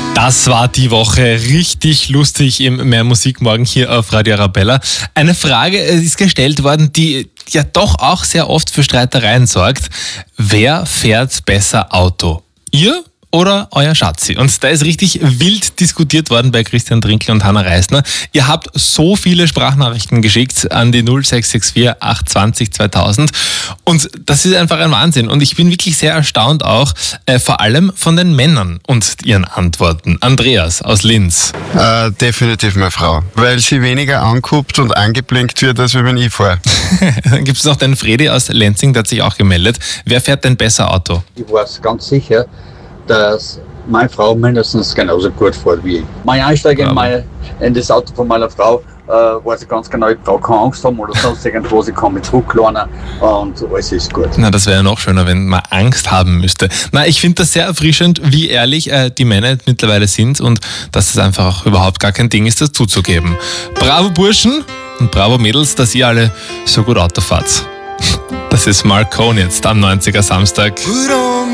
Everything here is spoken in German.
Das war die Woche richtig lustig im Mehr Musik morgen hier auf Radio Arabella. Eine Frage ist gestellt worden, die ja doch auch sehr oft für Streitereien sorgt. Wer fährt besser Auto? Ihr oder euer Schatzi? Und da ist richtig wild diskutiert worden bei Christian Trinkl und Hanna Reisner. Ihr habt so viele Sprachnachrichten geschickt an die 0664 820 2000 und das ist einfach ein Wahnsinn. Und ich bin wirklich sehr erstaunt auch, vor allem von den Männern und ihren Antworten. Andreas aus Linz. Definitiv meine Frau, weil sie weniger anguckt und angeblinkt wird, als wenn ich fahre. Dann gibt es noch den Fredi aus Lenzing, der hat sich auch gemeldet. Wer fährt denn besser Auto? Ich weiß ganz sicher, dass meine Frau mindestens genauso gut fährt wie ich. Mein Einsteigen in das Auto von meiner Frau, weiß ich ganz genau, ich brauche keine Angst haben oder sonst irgendwas, ich kann mich zurücklernen und alles ist gut. Na, das wäre ja noch schöner, wenn man Angst haben müsste. Na, ich finde das sehr erfrischend, wie ehrlich die Männer mittlerweile sind und dass es einfach auch überhaupt gar kein Ding ist, das zuzugeben. Bravo Burschen und bravo Mädels, dass ihr alle so gut Auto fahrt. Das ist Mark Cohn jetzt am 90er Samstag.